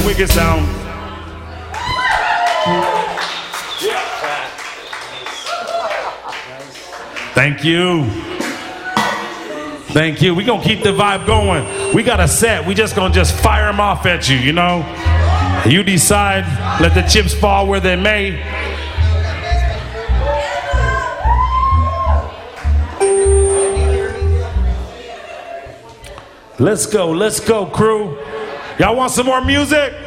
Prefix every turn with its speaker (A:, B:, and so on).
A: wicked sound. Thank you. Thank you. We're going to keep the vibe going. We got a set. We just going to just fire them off at you, you know? You decide. Let the chips fall where they may. Let's go, crew. Y'all want some more music?